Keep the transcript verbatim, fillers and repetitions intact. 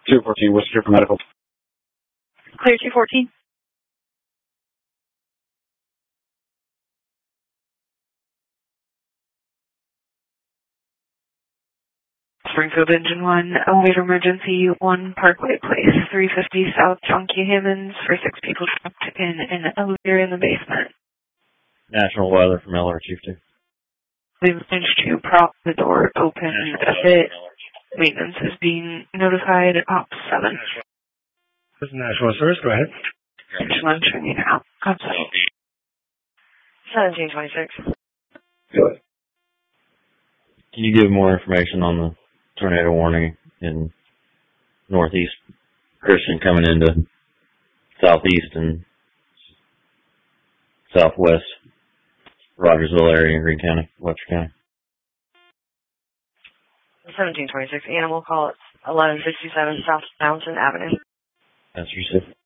two fourteen, Worcester for medical. Clear two fourteen. Springfield Engine one, elevator emergency, one Parkway Place, three fifty South John Q. Hammons for six people trapped in an elevator in the basement. National Weather from L R Chief two. We've managed to prop the door open a bit. Maintenance is being notified. Op seven. This is National Service, go ahead. Engine one turning out. Outside. seventeen twenty-six. Go ahead. Can you give more information on the tornado warning in northeast Christian coming into southeast and southwest Rogersville area in Greene County, Webster County? seventeen twenty-six. Animal call. It's eleven sixty-seven South Mountain Avenue. That's received.